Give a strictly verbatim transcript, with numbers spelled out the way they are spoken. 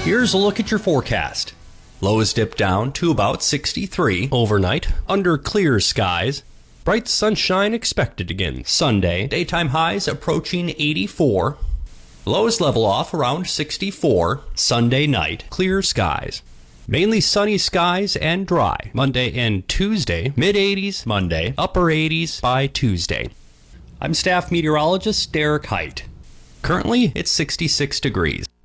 Here's a look at your forecast. Lows dip down to about sixty-three overnight under clear skies. Bright sunshine expected again Sunday. Daytime highs approaching eighty-four. Lows level off around sixty-four. Sunday night, clear skies. Mainly sunny skies and dry. Monday and Tuesday, mid eighties Monday, upper eighties by Tuesday. I'm staff meteorologist Derek Height. Currently, it's sixty-six degrees.